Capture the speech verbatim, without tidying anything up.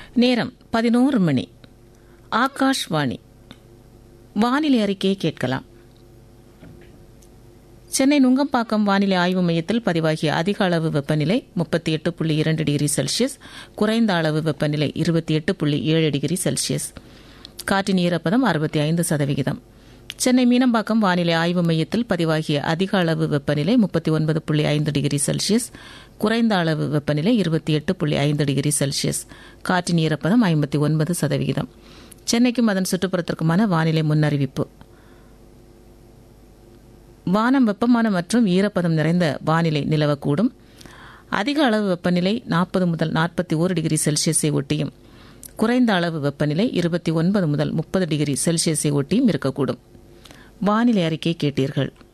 நேரம் பதினோரு மணி. ஆகாஷ்வாணி. வானிலை அறிக்கையை கேட்கலாம். சென்னை நுங்கம்பாக்கம் வானிலை ஆய்வு மையத்தில் பதிவாகிய அதிக அளவு வெப்பநிலை முப்பத்தி எட்டு புள்ளி இரண்டு டிகிரி செல்சியஸ், குறைந்த அளவு வெப்பநிலை இருபத்தி எட்டு புள்ளி ஏழு டிகிரி செல்சியஸ். காற்றின் ஈரப்பதம் அறுபத்தி ஐந்து சதவிகிதம். சென்னை மீனம்பாக்கம் வானிலை ஆய்வு மையத்தில் பதிவாகிய அதிக அளவு வெப்பநிலை முப்பத்தி ஒன்பது புள்ளி ஐந்து டிகிரி செல்சியஸ், குறைந்த அளவு வெப்பநிலை இருபத்தி எட்டு புள்ளி ஐந்து டிகிரி செல்சியஸ். காற்றின் ஈரப்பதம் ஐம்பத்தி ஒன்பது சதவிகிதம். சென்னைக்கும் அதன் சுற்றுப்புறத்திற்குமான வானிலை முன்னறிவிப்பு. வானம் வெப்பமான மற்றும் ஈரப்பதம் நிறைந்த வானிலை நிலவக்கூடும். அதிக அளவு வெப்பநிலை நாற்பது முதல் நாற்பத்தி ஒரு டிகிரி செல்சியஸை ஒட்டியும், குறைந்த அளவு வெப்பநிலை இருபத்தி ஒன்பது முதல் முப்பது டிகிரி செல்சியஸை ஒட்டியும் இருக்கக்கூடும். வானிலை அறிக்கை கேட்டீர்கள்.